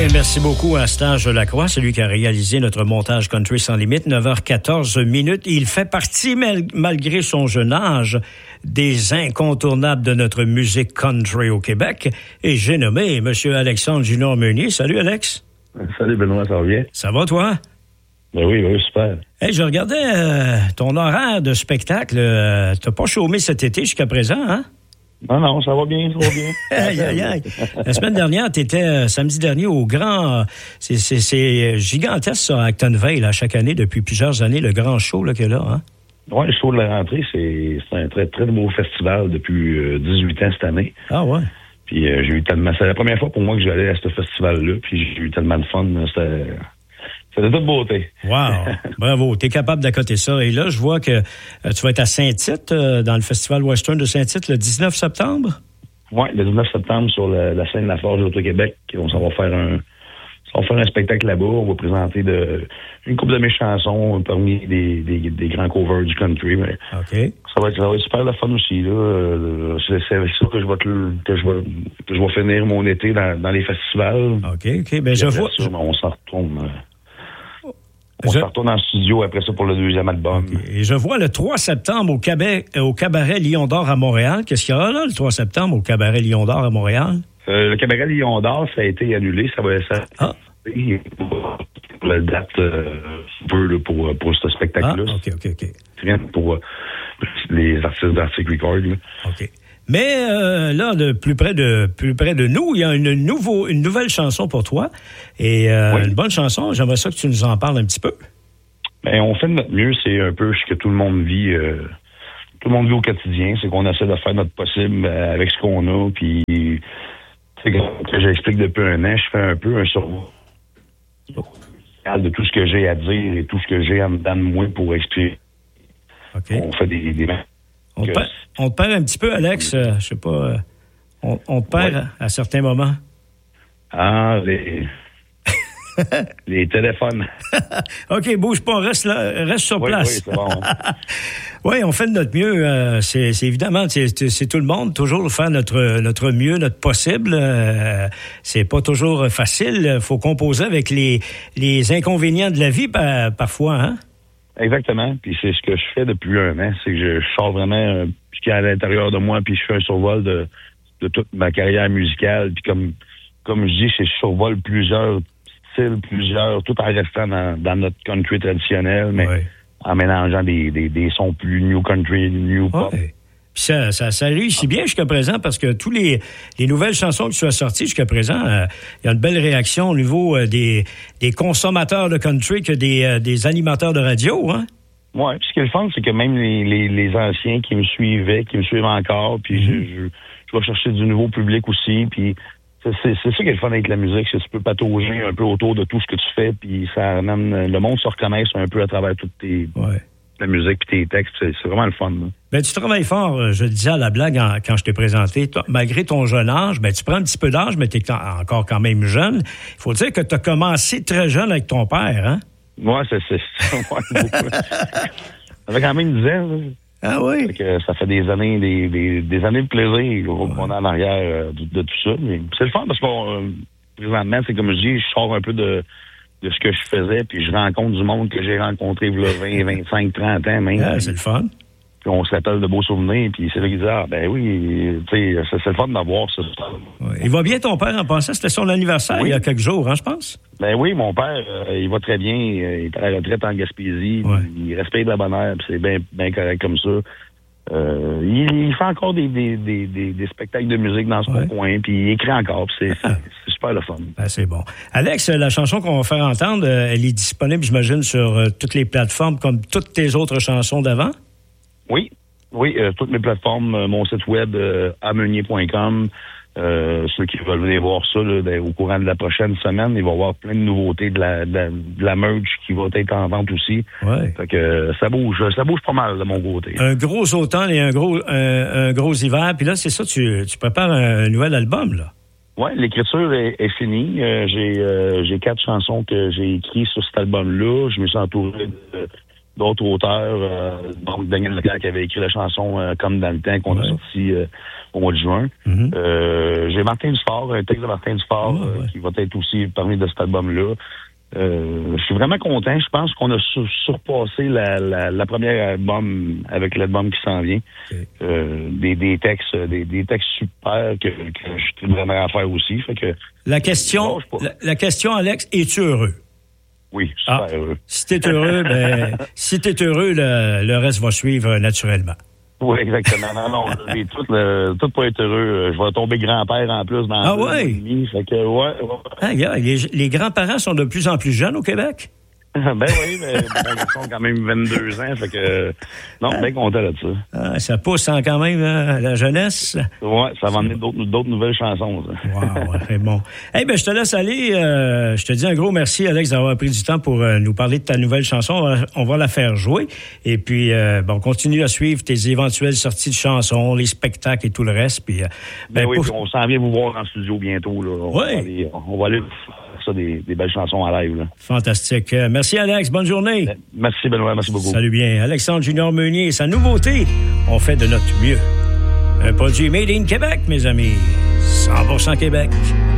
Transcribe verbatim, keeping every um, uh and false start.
merci beaucoup à Stage Lacroix, celui qui a réalisé notre montage Country sans limite, neuf heures quatorze minutes. Il fait partie, mal, malgré son jeune âge, des incontournables de notre musique country au Québec. Et j'ai nommé M. Alexandre Junior-Meunier. Salut, Alex. Salut, Benoît, ça va bien? Ça va, toi? Ben oui, oui, super. Hey, je regardais euh, ton horaire de spectacle. Euh, t'as pas chômé cet été jusqu'à présent, hein? Non, non, ça va bien, ça va bien. aïe, aïe, aïe. La semaine dernière, tu étais euh, samedi dernier au grand... C'est, c'est, c'est gigantesque, ça, à Actonville, là, chaque année, depuis plusieurs années, le grand show là, qu'il y a là. Hein? Oui, le show de la rentrée, c'est, c'est un très, très beau festival depuis euh, dix-huit ans cette année. Ah ouais? Puis euh, j'ai eu tellement... C'est la première fois pour moi que j'allais à ce festival-là, puis j'ai eu tellement de fun. C'était... C'est de toute beauté. Wow! Bravo. T'es capable d'accoter ça. Et là, je vois que euh, tu vas être à Saint-Tite, euh, dans le Festival Western de Saint-Tite, le dix-neuf septembre? Oui, le dix-neuf septembre, sur la, la scène de la Forge d'Auto-Québec. On s'en va faire un... On va faire un spectacle là-bas. On va présenter de, une couple de mes chansons parmi des, des, des grands covers du country. Mais OK. Ça va être, ça va être super le fun aussi. Là. Euh, c'est, c'est avec ça que je vais, te, que je vais, que je vais finir mon été dans, dans les festivals. OK, OK. Ben, je vois... Ça, on s'en retourne... Euh, On je... se retourne en studio après ça pour le deuxième album. Okay. Et je vois le trois septembre au, Cabé, au Cabaret Lion d'Or à Montréal. Qu'est-ce qu'il y aura là, le trois septembre au Cabaret Lion d'Or à Montréal? Euh, le Cabaret Lion d'Or, ça a été annulé. Ça va ça, ah. pour la date euh, peu là, pour, pour ce spectacle-là. Ah, OK, OK, OK. C'est rien pour euh, les artistes d'Arctic Record. Là. OK. Mais euh, là, de plus près de plus près de nous, il y a une, nouveau, une nouvelle chanson pour toi. Et euh, oui. Une bonne chanson. J'aimerais ça que tu nous en parles un petit peu. Bien, on fait de notre mieux. C'est un peu ce que tout le monde vit. Euh, tout le monde vit au quotidien. C'est qu'on essaie de faire notre possible avec ce qu'on a. Puis, c'est que j'explique depuis un an, je fais un peu un survol de tout ce que j'ai à dire et tout ce que j'ai en dedans de moi pour expliquer. Okay. On fait des... des... On, te perd, on te perd un petit peu, Alex. Euh, je sais pas. Euh, on, on te perd ouais. à, à certains moments. Ah, les... les téléphones. OK, bouge pas, reste là, reste sur oui, place. Oui, c'est bon. Oui, on fait de notre mieux. Euh, c'est, c'est évidemment, c'est, c'est tout le monde, toujours faire notre notre mieux, notre possible. Euh, c'est pas toujours facile. Il faut composer avec les, les inconvénients de la vie par, parfois, hein? Exactement. Puis c'est ce que je fais depuis un an. C'est que je, je sors vraiment euh, ce qui est à l'intérieur de moi, puis je fais un survol de, de toute ma carrière musicale. Puis comme, comme je dis, je survole plusieurs styles, plusieurs, tout en restant dans, dans notre country traditionnel, mais ouais. en mélangeant des, des, des sons plus new country, new pop. Ouais. Puis ça, ça, ça réussit bien jusqu'à présent parce que tous les, les nouvelles chansons que tu as sorties jusqu'à présent, il euh, y a une belle réaction au niveau euh, des, des consommateurs de country que des, euh, des animateurs de radio, hein? Oui, puis ce qui est le fun, c'est que même les, les, les anciens qui me suivaient, qui me suivent encore, puis mm-hmm. je, je, je vais chercher du nouveau public aussi, puis c'est, c'est, c'est ça qui est le fun avec la musique, c'est que tu peux patauger un peu autour de tout ce que tu fais, puis ça amène, le monde se reconnaisse un peu à travers toutes tes... Ouais. La musique puis tes textes, c'est, c'est vraiment le fun. Là. Ben, tu travailles fort, je le disais à la blague en, quand je t'ai présenté. Toi, malgré ton jeune âge, ben, tu prends un petit peu d'âge, mais tu es encore quand même jeune. Il faut dire que tu as commencé très jeune avec ton père, hein? Moi, c'est, c'est, c'est ouais, beaucoup. Ça fait quand même dix ans. Là. Ah oui? Ça fait, que ça fait des années, des, des, des années de plaisir qu'on ouais. est en arrière euh, de, de tout ça. Mais c'est le fun parce que euh, présentement, c'est comme je dis, je sors un peu de... de ce que je faisais, puis je rencontre du monde que j'ai rencontré il y a vingt, vingt-cinq, trente ans même. Ah, c'est le fun. Puis on se rappelle de beaux souvenirs, puis c'est là qu'ils disent, ah, ben oui, tu sais, c'est, c'est le fun d'avoir ça. Ouais. Il va bien ton père en passant, c'était son anniversaire oui. il y a quelques jours, hein, je pense? Ben oui, mon père, euh, il va très bien, il est à la retraite en Gaspésie, ouais. il respecte la bonne heure, puis c'est bien, bien correct comme ça. Euh, il, il fait encore des, des, des, des, des spectacles de musique dans son ouais. coin, puis il écrit encore, puis c'est, c'est, c'est super le fun. Ben, c'est bon. Alex, la chanson qu'on va faire entendre, elle est disponible, j'imagine, sur euh, toutes les plateformes, comme toutes tes autres chansons d'avant? Oui, oui, euh, toutes mes plateformes, euh, mon site web, euh, ameunier point com. Euh, ceux qui veulent venir voir ça là, ben, au courant de la prochaine semaine, ils vont voir plein de nouveautés, de la, de la, de la merch qui va être en vente aussi. Ouais. Fait que euh, ça bouge, ça bouge pas mal de mon côté. Un gros automne et un gros un, un gros hiver, puis là c'est ça, tu, tu prépares un, un nouvel album là. Ouais, l'écriture est, est finie. Euh, j'ai euh, j'ai quatre chansons que j'ai écrites sur cet album-là. Je me suis entouré de, d'autres auteurs. Euh, donc, Daniel Leclerc qui avait écrit la chanson euh, Comme dans le temps qu'on ouais. a sorti euh, au mois de juin. Mm-hmm. Euh, j'ai Martin Dufort, un texte de Martin Dufort oh, ouais. euh, qui va être aussi parmi de cet album-là. Euh, je suis vraiment content. Je pense qu'on a sur, surpassé la, la, la première album avec l'album qui s'en vient. Okay. Euh, des, des textes, des, des textes super que, que je suis vraiment à faire aussi. Fait que la question, la, la question, Alex, es-tu heureux? Oui, super ah, heureux. Si t'es heureux, ben, si t'es heureux, le, le reste va suivre naturellement. Oui, exactement. Non, non, mais tout, le, tout pour être heureux. Je vais tomber grand-père en plus dans ah ouais? Demi, fait que, ouais, ouais. Ah, yeah, les, les grands-parents sont de plus en plus jeunes au Québec? ben oui, mais mon garçon a quand même vingt-deux ans, fait que non, bien content là de ça. Ah, ça pousse hein, quand même hein, la jeunesse. Ouais, ça va amener d'autres, d'autres nouvelles chansons. Ça. Wow, c'est bon. Eh hey, ben je te laisse aller. Euh, je te dis un gros merci, Alex, d'avoir pris du temps pour euh, nous parler de ta nouvelle chanson. On va, on va la faire jouer. Et puis, euh, bon, on continue à suivre tes éventuelles sorties de chansons, les spectacles et tout le reste. Puis, euh, ben, ben oui, pour... puis on s'en vient vous voir en studio bientôt. Là. On oui. Va aller, on va aller ça des, des belles chansons en live. Là. Fantastique. Merci, Alex. Bonne journée. Merci, Benoît. Merci beaucoup. Salut bien. Alexandre Junior Meunier et sa nouveauté. On fait de notre mieux. Un produit made in Québec, mes amis. cent pour cent Québec.